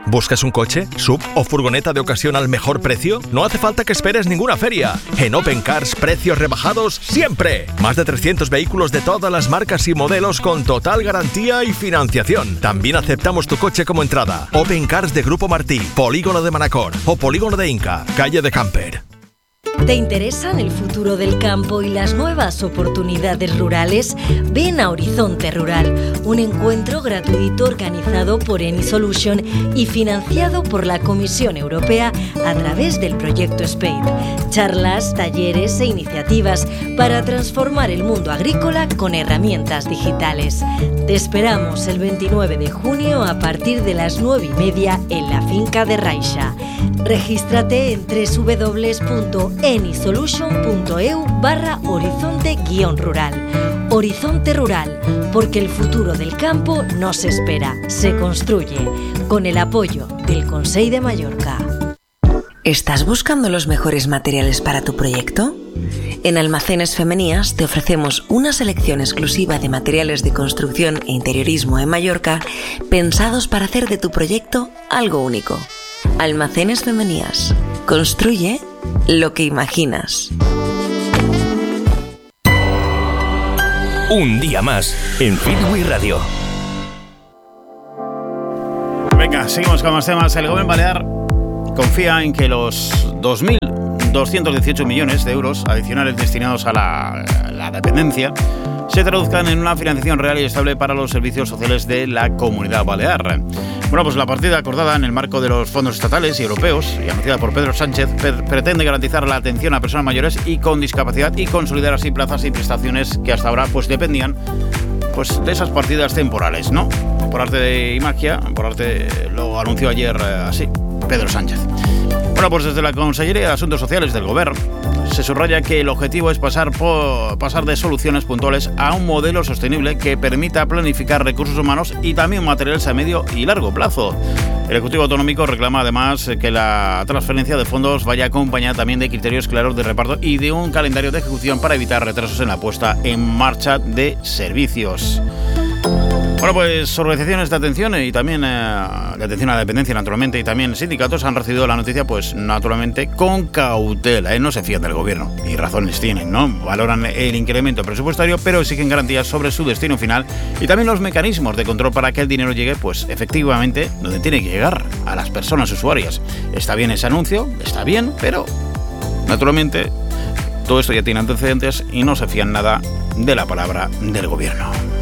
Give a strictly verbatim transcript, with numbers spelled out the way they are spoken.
¿Buscas un coche, sub o furgoneta de ocasión al mejor precio? No hace falta que esperes ninguna feria. En Open Cars, precios rebajados siempre. Más de trescientos vehículos de todas las marcas y modelos con total garantía y financiación. También aceptamos tu coche como entrada. Open Cars de Grupo Martí, Polígono de Manacor o Polígono de Inca, calle de Camper. ¿Te interesan el futuro del campo y las nuevas oportunidades rurales? Ven a Horizonte Rural, un encuentro gratuito organizado por Eni Solution y financiado por la Comisión Europea a través del proyecto SPADE. Charlas, talleres e iniciativas para transformar el mundo agrícola con herramientas digitales. Te esperamos el veintinueve de junio a partir de las nueve y media en la finca de Raixa. Regístrate en doble u doble u doble u punto enisolution punto e u barra horizonte guión rural. Horizonte Rural, porque el futuro del campo no se espera, se construye, con el apoyo del Consell de Mallorca. ¿Estás buscando los mejores materiales para tu proyecto? En Almacenes Femenías te ofrecemos una selección exclusiva de materiales de construcción e interiorismo en Mallorca pensados para hacer de tu proyecto algo único. Almacenes Femenías. Construye lo que imaginas. Un día más en Fitwi Radio. Venga, seguimos con más temas. El Gobierno Balear confía en que los dos mil doscientos dieciocho millones de euros adicionales destinados a la, la dependencia se traduzcan en una financiación real y estable para los servicios sociales de la Comunidad Balear. Bueno, pues la partida acordada en el marco de los fondos estatales y europeos y anunciada por Pedro Sánchez per- pretende garantizar la atención a personas mayores y con discapacidad y consolidar así plazas y prestaciones que hasta ahora pues dependían pues de esas partidas temporales, ¿no? Por arte de magia, por arte lo anunció ayer eh, así Pedro Sánchez. Bueno, pues desde la Consellería de Asuntos Sociales del Gobierno se subraya que el objetivo es pasar, por, pasar de soluciones puntuales a un modelo sostenible que permita planificar recursos humanos y también materiales a medio y largo plazo. El Ejecutivo Autonómico reclama además que la transferencia de fondos vaya acompañada también de criterios claros de reparto y de un calendario de ejecución para evitar retrasos en la puesta en marcha de servicios. Bueno, pues organizaciones de atención y también eh, de atención a la dependencia, naturalmente, y también sindicatos han recibido la noticia, pues naturalmente, con cautela. ¿eh? No se fían del gobierno, y razones tienen, ¿no? Valoran el incremento presupuestario, pero exigen garantías sobre su destino final y también los mecanismos de control para que el dinero llegue, pues efectivamente, donde tiene que llegar, a las personas usuarias. Está bien ese anuncio, está bien, pero naturalmente todo esto ya tiene antecedentes y no se fían nada de la palabra del gobierno.